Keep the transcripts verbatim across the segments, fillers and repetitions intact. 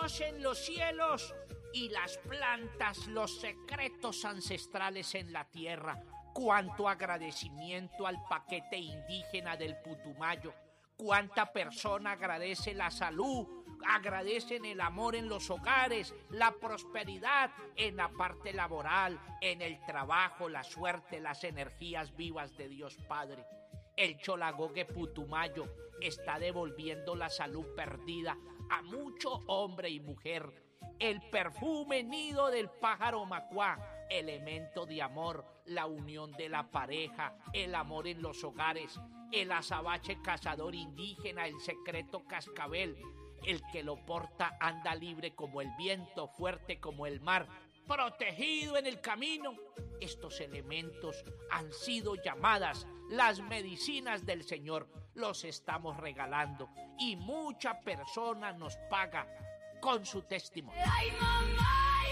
Dios en los cielos y las plantas, los secretos ancestrales en la tierra. Cuánto agradecimiento al paquete indígena del Putumayo. Cuánta persona agradece la salud, agradecen el amor en los hogares, la prosperidad en la parte laboral, en el trabajo, la suerte, las energías vivas de Dios Padre. El Cholagogue Putumayo está devolviendo la salud perdida a mucho hombre y mujer. El perfume nido del pájaro macuá, elemento de amor, la unión de la pareja, el amor en los hogares, el azabache cazador indígena, el secreto cascabel, el que lo porta anda libre como el viento, fuerte como el mar, protegido en el camino. Estos elementos han sido llamadas las medicinas del Señor. Los estamos regalando y mucha persona nos paga con su testimonio. Ay, mamá,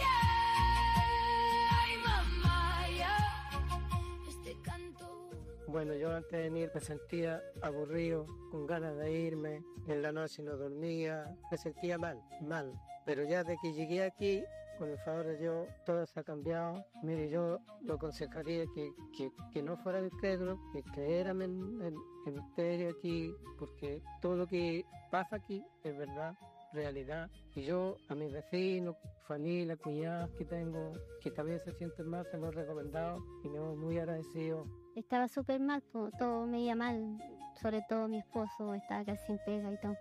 yeah. Ay, mamá, yeah. Este canto. Bueno, yo antes de venir me sentía aburrido, con ganas de irme, en la noche no dormía, me sentía mal, mal. Pero ya de que llegué aquí, con el favor de Dios, todo se ha cambiado. Mire, yo lo aconsejaría que, que, que no fuera incrédulo, que creyeran en, en, en ustedes aquí, porque todo lo que pasa aquí es verdad, realidad. Y yo a mis vecinos, familia, cuñadas que tengo, que también se sienten mal, se me han recomendado y me voy muy agradecido. Estaba súper mal, todo me iba mal, sobre todo mi esposo estaba casi sin pega y todo.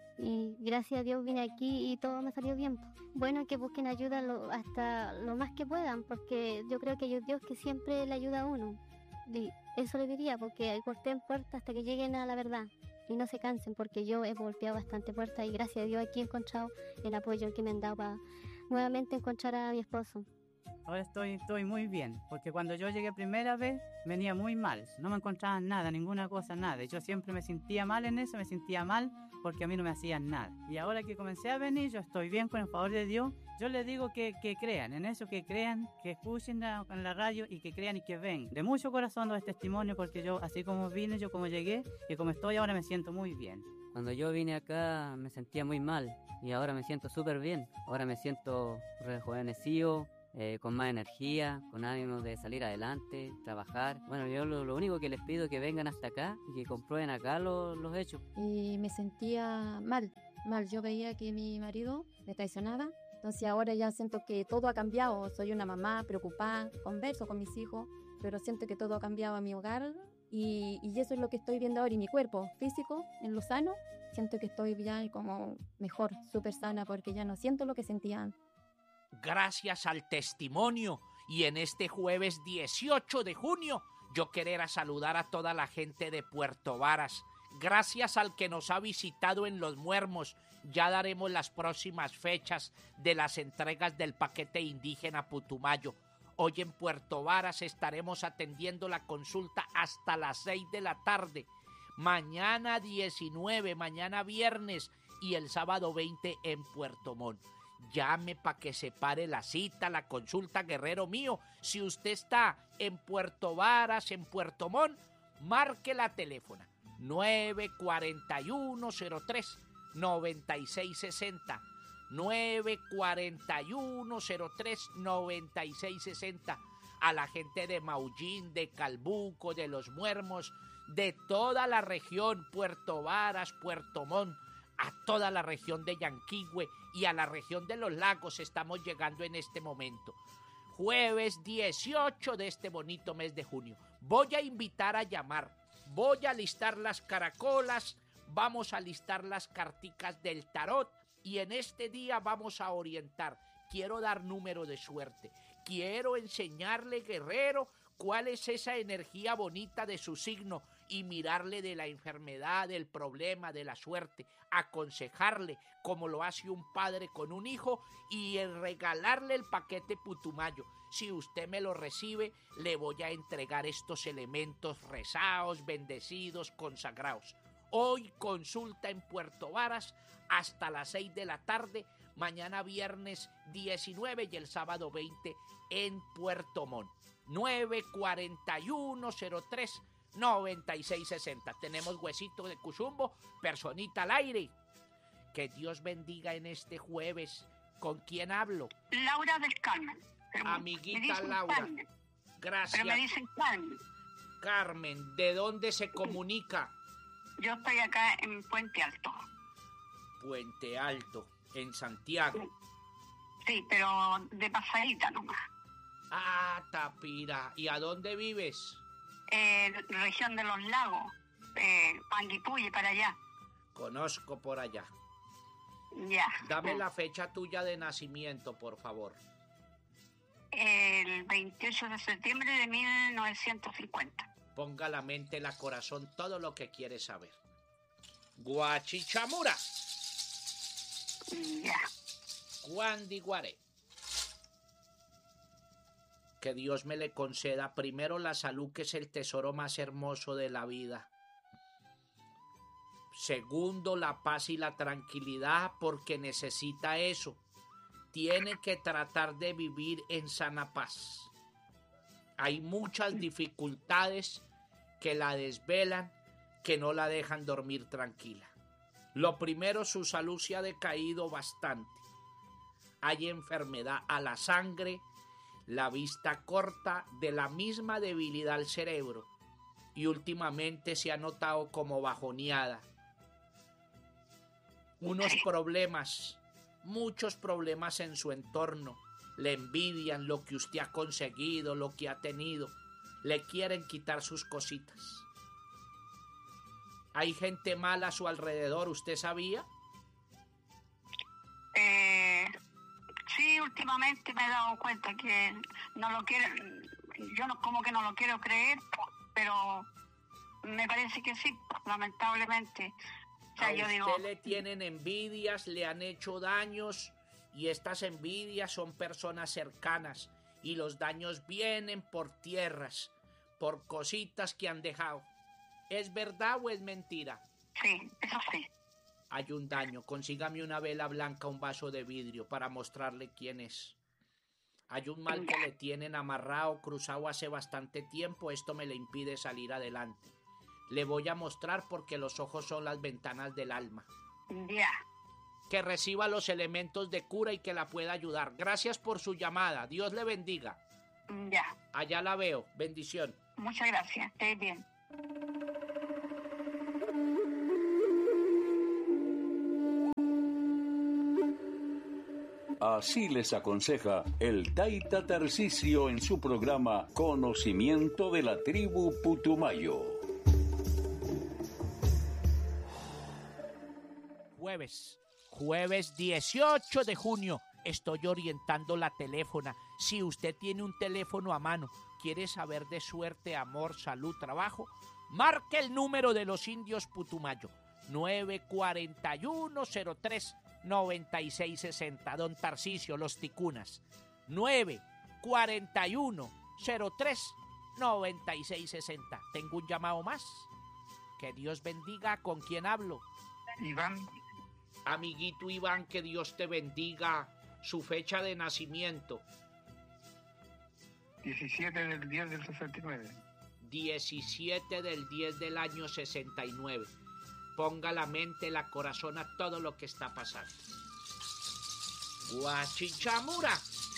Y gracias a Dios vine aquí y todo me salió bien. Bueno, que busquen ayuda lo, hasta lo más que puedan, porque yo creo que hay un Dios que siempre le ayuda a uno. Y eso le diría, porque golpeen puertas hasta que lleguen a la verdad y no se cansen, porque yo he golpeado bastante puertas y gracias a Dios aquí he encontrado el apoyo que me han dado para nuevamente encontrar a mi esposo. Ahora estoy, estoy muy bien, porque cuando yo llegué primera vez venía muy mal, no me encontraba nada, ninguna cosa, nada. Yo siempre me sentía mal en eso, me sentía mal porque a mí no me hacían nada. Y ahora que comencé a venir, yo estoy bien con el favor de Dios. Yo les digo que, que crean, en eso que crean, que escuchen la, en la radio y que crean y que ven. De mucho corazón doy testimonio porque yo, así como vine, yo como llegué y como estoy ahora me siento muy bien. Cuando yo vine acá me sentía muy mal y ahora me siento súper bien. Ahora me siento rejuvenecido, Eh, con más energía, con ánimo de salir adelante, trabajar. Bueno, yo lo, lo único que les pido es que vengan hasta acá y que comprueben acá lo, los hechos. Y me sentía mal, mal. Yo veía que mi marido me traicionaba, entonces ahora ya siento que todo ha cambiado. Soy una mamá preocupada, converso con mis hijos, pero siento que todo ha cambiado en mi hogar y, y eso es lo que estoy viendo ahora. Y mi cuerpo físico, en lo sano, siento que estoy ya como mejor, súper sana, porque ya no siento lo que sentía antes. Gracias al testimonio y en este jueves dieciocho de junio yo querer saludar a toda la gente de Puerto Varas. Gracias al que nos ha visitado en Los Muermos, ya daremos las próximas fechas de las entregas del paquete indígena Putumayo. Hoy en Puerto Varas estaremos atendiendo la consulta hasta las seis de la tarde. Mañana diecinueve, mañana viernes y el sábado veinte en Puerto Montt. Llame para que se pare la cita, la consulta, guerrero mío. Si usted está en Puerto Varas, en Puerto Montt, marque la teléfono nueve cuatro uno cero tres nueve seis seis cero, nueve cuatro uno cero tres nueve seis seis cero. A la gente de Maullín, de Calbuco, de Los Muermos, de toda la región, Puerto Varas, Puerto Montt, a toda la región de Yanquihue y a la región de los lagos estamos llegando en este momento. Jueves dieciocho de este bonito mes de junio. Voy a invitar a llamar, voy a listar las caracolas, vamos a listar las carticas del tarot y en este día vamos a orientar. Quiero dar número de suerte, quiero enseñarle, guerrero, cuál es esa energía bonita de su signo y mirarle de la enfermedad, del problema, de la suerte, aconsejarle como lo hace un padre con un hijo y regalarle el paquete Putumayo. Si usted me lo recibe, le voy a entregar estos elementos rezados, bendecidos, consagrados. Hoy consulta en Puerto Varas hasta las seis de la tarde, mañana viernes diecinueve y el sábado veinte en Puerto Montt. nueve cuatro uno cero tres nueve seis seis cero. Tenemos huesito de cuchumbo, personita al aire. Que Dios bendiga en este jueves. ¿Con quién hablo? Laura del Carmen. Pero me Amiguita dicen Laura. Carmen, Gracias. pero me dicen Carmen. Carmen, ¿de dónde se comunica? Yo estoy acá en Puente Alto. Puente Alto, en Santiago. Sí, pero de pasadita nomás. Ah, Tapira. ¿Y a dónde vives? Eh, región de los lagos, eh, Panguipulli para allá. Conozco por allá. Ya. Dame la fecha tuya de nacimiento, por favor. El veintiocho de septiembre de mil novecientos cincuenta. Ponga la mente, la corazón, todo lo que quieres saber. Guachichamura. Ya. Guandiguaré. Que Dios me le conceda primero la salud, que es el tesoro más hermoso de la vida. Segundo, la paz y la tranquilidad, porque necesita eso. Tiene que tratar de vivir en sana paz. Hay muchas dificultades que la desvelan, que no la dejan dormir tranquila. Lo primero, su salud se ha decaído bastante. Hay enfermedad a la sangre, la vista corta, de la misma debilidad al cerebro, y últimamente se ha notado como bajoneada. Unos problemas, muchos problemas en su entorno. Le envidian lo que usted ha conseguido, lo que ha tenido. Le quieren quitar sus cositas. Hay gente mala a su alrededor, ¿usted sabía? Eh, sí, últimamente me he dado cuenta que no lo quiero, yo no, como que no lo quiero creer, pero me parece que sí, lamentablemente. O sea, A yo usted digo, le tienen envidias, le han hecho daños, y estas envidias son personas cercanas, y los daños vienen por tierras, por cositas que han dejado. ¿Es verdad o es mentira? sí, eso sí. Hay un daño. Consígame una vela blanca, un vaso de vidrio para mostrarle quién es. Hay un mal que le tienen amarrado, cruzado hace bastante tiempo. Esto me le impide salir adelante. Le voy a mostrar porque los ojos son las ventanas del alma. Ya. Que reciba los elementos de cura y que la pueda ayudar. Gracias por su llamada. Dios le bendiga. Ya. Allá la veo. Bendición. Muchas gracias. Estés bien. Así les aconseja el Taita Tarcisio en su programa Conocimiento de la Tribu Putumayo. Jueves, jueves dieciocho de junio, estoy orientando la teléfona. Si usted tiene un teléfono a mano, quiere saber de suerte, amor, salud, trabajo, marque el número de los indios Putumayo, nueve cuatro uno cero tres noventa y seis sesenta. Don Tarcisio, los ticunas, nueve cuatro uno cero tres noventa y seis sesenta. Tengo un llamado más. Que Dios bendiga. ¿Con quién hablo? Iván. Amiguito Iván, que Dios te bendiga. Su fecha de nacimiento. diecisiete del diez del sesenta y nueve. diecisiete del diez del año sesenta y nueve. Ponga la mente, la corazón a todo lo que está pasando. Guachichamura.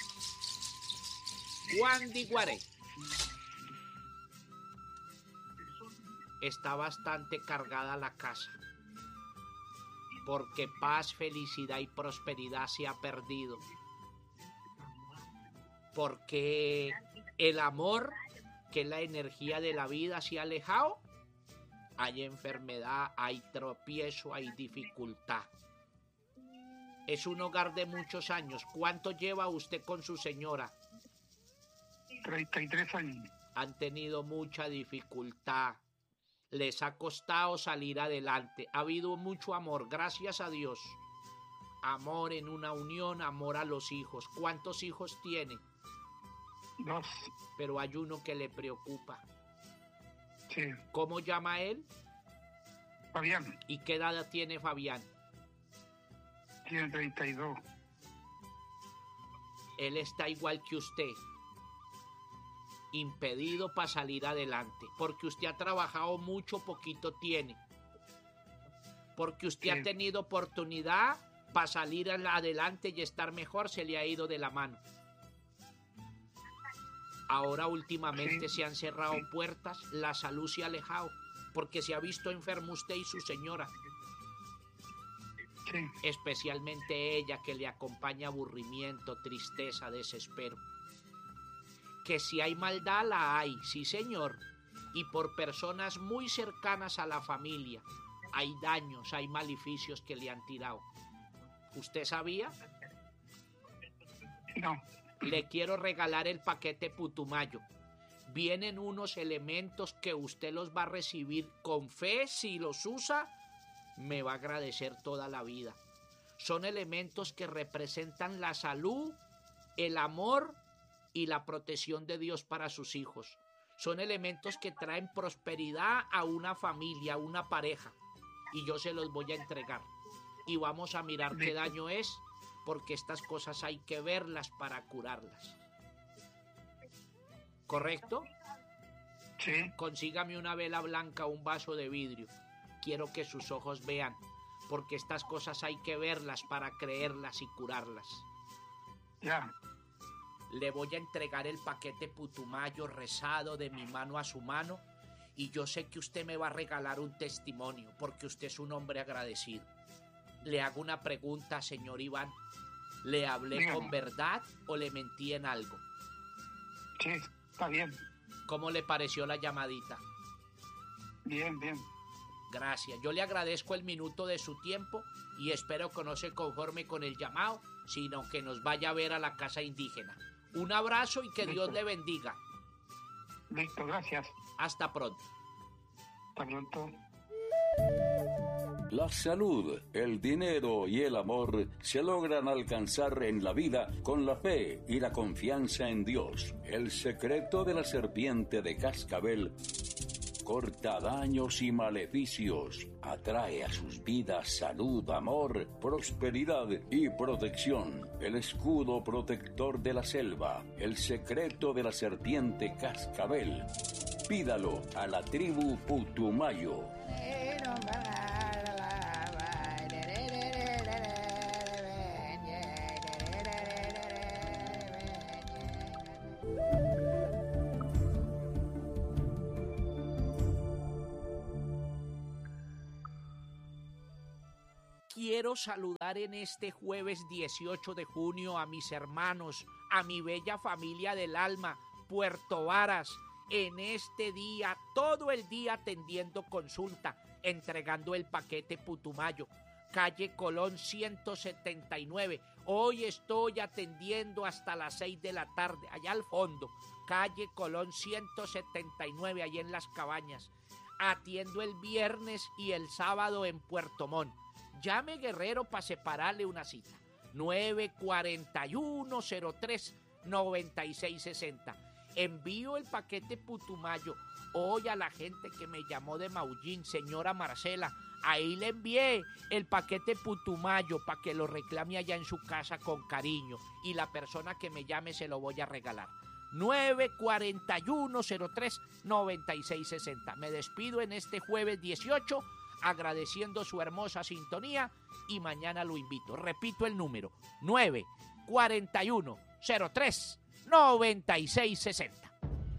Guandiguaré. Está bastante cargada la casa, porque paz, felicidad y prosperidad se ha perdido. Porque el amor, que es la energía de la vida, se ha alejado. Hay enfermedad, hay tropiezo, hay dificultad. Es un hogar de muchos años. ¿Cuánto lleva usted con su señora? treinta y tres años. Han tenido mucha dificultad. Les ha costado salir adelante. Ha habido mucho amor, gracias a Dios. Amor en una unión, amor a los hijos. ¿Cuántos hijos tiene? Dos. Pero hay uno que le preocupa. Sí. ¿Cómo llama él? Fabián. ¿Y qué edad tiene Fabián? Tiene treinta y dos. Él está igual que usted, impedido para salir adelante, porque usted ha trabajado mucho, poquito tiene. porque usted Sí. ha tenido oportunidad para salir adelante y estar mejor, se le ha ido de la mano. Ahora últimamente Sí. se han cerrado puertas, la salud se ha alejado, porque se ha visto enfermo usted y su señora, Sí. especialmente ella, que le acompaña aburrimiento, tristeza, desespero. Que si hay maldad, la hay, sí señor, y por personas muy cercanas a la familia. Hay daños, hay maleficios que le han tirado. ¿Usted sabía? No. Le quiero regalar el paquete Putumayo. Vienen unos elementos que usted los va a recibir con fe. Si los usa, me va a agradecer toda la vida. Son elementos que representan la salud, el amor y la protección de Dios para sus hijos. Son elementos que traen prosperidad a una familia, a una pareja. Y yo se los voy a entregar. Y vamos a mirar qué daño es, porque estas cosas hay que verlas para curarlas. ¿Correcto? Sí. Consígame una vela blanca, un vaso de vidrio. Quiero que sus ojos vean, porque estas cosas hay que verlas para creerlas y curarlas. Ya. Le voy a entregar el paquete Putumayo rezado de mi mano a su mano, y yo sé que usted me va a regalar un testimonio, porque usted es un hombre agradecido. Le hago una pregunta, señor Iván. ¿Le hablé Dígame. con verdad o le mentí en algo? Sí, está bien. ¿Cómo le pareció la llamadita? Bien, bien. Gracias. Yo le agradezco el minuto de su tiempo y espero que no se conforme con el llamado, sino que nos vaya a ver a la casa indígena. Un abrazo y que Listo. Dios le bendiga. Listo, gracias. Hasta pronto. Hasta pronto. La salud, el dinero y el amor se logran alcanzar en la vida con la fe y la confianza en Dios. El secreto de la serpiente de cascabel corta daños y maleficios, atrae a sus vidas salud, amor, prosperidad y protección. El escudo protector de la selva, el secreto de la serpiente cascabel. Pídalo a la tribu Putumayo. Quiero saludar en este jueves dieciocho de junio a mis hermanos, a mi bella familia del alma, Puerto Varas, en este día, todo el día atendiendo consulta, entregando el paquete Putumayo, calle Colón ciento setenta y nueve. Hoy estoy atendiendo hasta las seis de la tarde, allá al fondo, calle Colón ciento setenta y nueve, allá en Las Cabañas. Atiendo el viernes y el sábado en Puerto Montt. Llame Guerrero para separarle una cita. nueve cuatro uno, cero tres, noventa y seis sesenta. Envío el paquete Putumayo hoy a la gente que me llamó de Maullín, señora Marcela. Ahí le envié el paquete Putumayo para que lo reclame allá en su casa con cariño. Y la persona que me llame se lo voy a regalar. nueve cuatro uno, cero tres, noventa y seis sesenta. Me despido en este jueves dieciocho, agradeciendo su hermosa sintonía, y mañana lo invito. Repito el número, nueve cuatro uno, cero tres, noventa y seis sesenta.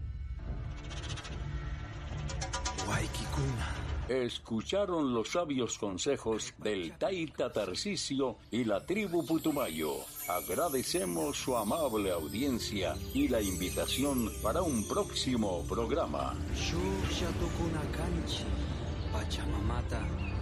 Escucharon los sabios consejos del Taita Tarcisio y la tribu Putumayo. Agradecemos su amable audiencia y la invitación para un próximo programa. Shusha tukuna kanchi, Pachamamata